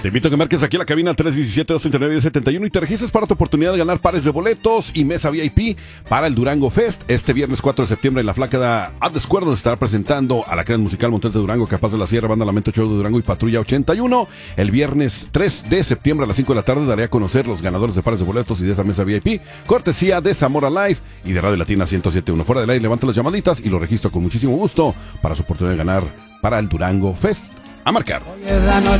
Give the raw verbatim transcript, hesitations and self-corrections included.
Te invito a que marques aquí en la cabina al tres uno siete, dos tres nueve, uno cero siete uno y te registres para tu oportunidad de ganar pares de boletos y mesa V I P para el Durango Fest. Este viernes cuatro de septiembre en la flaca At The Square, donde estará presentando a la Crean Musical Montes de Durango, Capaz de la Sierra, Banda Lamento Show de Durango y Patrulla ochenta y uno. El viernes tres de septiembre a las cinco de la tarde daré a conocer los ganadores de pares de boletos y de esa mesa V I P, cortesía de Zamora Live y de Radio Latina ciento siete punto uno. Fuera del aire, levanto las llamaditas y lo registro con muchísimo gusto para su oportunidad de ganar para el Durango Fest. A marcar.